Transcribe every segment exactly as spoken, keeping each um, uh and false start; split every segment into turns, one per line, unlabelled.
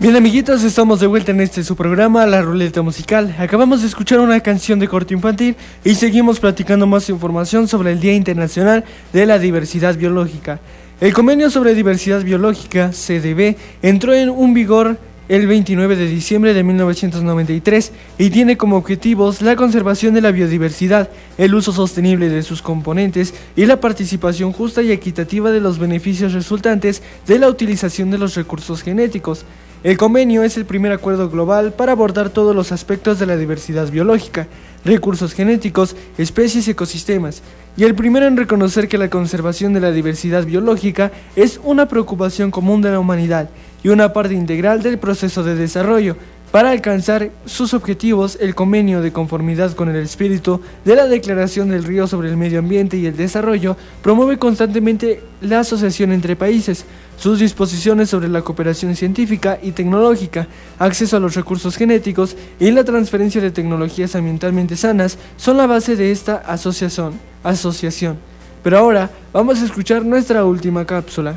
Bien, amiguitos, estamos de vuelta en este su programa, La Ruleta Musical. Acabamos de escuchar una canción de corte infantil y seguimos platicando más información sobre el Día Internacional de la Diversidad Biológica. El Convenio sobre Diversidad Biológica, C D B, entró en un vigor el veintinueve de diciembre de mil novecientos noventa y tres y tiene como objetivos la conservación de la biodiversidad, el uso sostenible de sus componentes y la participación justa y equitativa de los beneficios resultantes de la utilización de los recursos genéticos. El convenio es el primer acuerdo global para abordar todos los aspectos de la diversidad biológica, recursos genéticos, especies y ecosistemas, y el primero en reconocer que la conservación de la diversidad biológica es una preocupación común de la humanidad y una parte integral del proceso de desarrollo. Para alcanzar sus objetivos, el convenio, de conformidad con el espíritu de la Declaración del Río sobre el Medio Ambiente y el Desarrollo, promueve constantemente la asociación entre países, sus disposiciones sobre la cooperación científica y tecnológica, acceso a los recursos genéticos y la transferencia de tecnologías ambientalmente sanas son la base de esta asociación. asociación. Pero ahora vamos a escuchar nuestra última cápsula.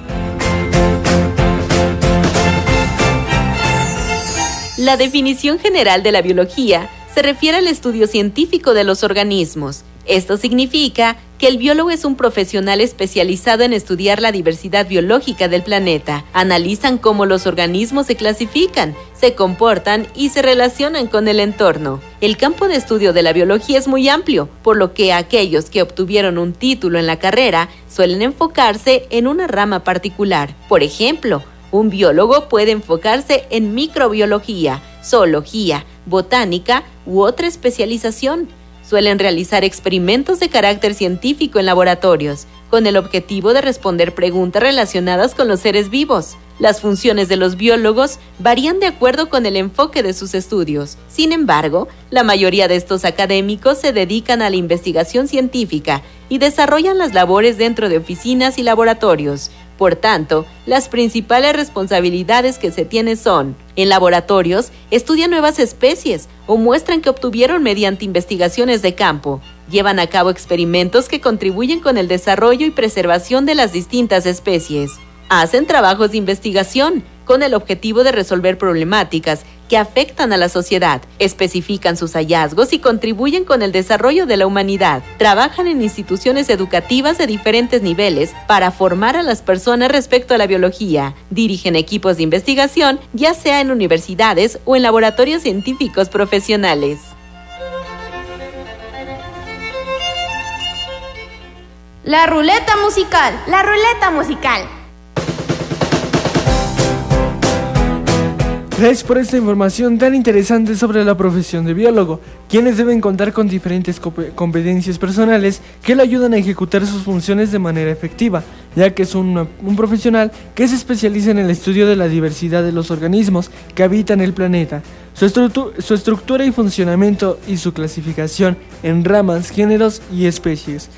La definición general de la biología se refiere al estudio científico de los organismos. Esto significa que el biólogo es un profesional especializado en estudiar la diversidad biológica del planeta. Analizan cómo los organismos se clasifican, se comportan y se relacionan con el entorno. El campo de estudio de la biología es muy amplio, por lo que aquellos que obtuvieron un título en la carrera suelen enfocarse en una rama particular. Por ejemplo, un biólogo puede enfocarse en microbiología, zoología, botánica u otra especialización. Suelen realizar experimentos de carácter científico en laboratorios, con el objetivo de responder preguntas relacionadas con los seres vivos. Las funciones de los biólogos varían de acuerdo con el enfoque de sus estudios. Sin embargo, la mayoría de estos académicos se dedican a la investigación científica y desarrollan las labores dentro de oficinas y laboratorios. Por tanto, las principales responsabilidades que se tienen son: en laboratorios, estudian nuevas especies o muestran que obtuvieron mediante investigaciones de campo. Llevan a cabo experimentos que contribuyen con el desarrollo y preservación de las distintas especies. Hacen trabajos de investigación con el objetivo de resolver problemáticas que afectan a la sociedad, especifican sus hallazgos y contribuyen con el desarrollo de la humanidad. Trabajan en instituciones educativas de diferentes niveles para formar a las personas respecto a la biología. Dirigen equipos de investigación, ya sea en universidades o en laboratorios científicos profesionales.
La ruleta musical.
La ruleta musical.
Gracias por esta información tan interesante sobre la profesión de biólogo, quienes deben contar con diferentes competencias personales que le ayudan a ejecutar sus funciones de manera efectiva, ya que es un, un profesional que se especializa en el estudio de la diversidad de los organismos que habitan el planeta, su, estructu su estructura y funcionamiento y su clasificación en ramas, géneros y especies.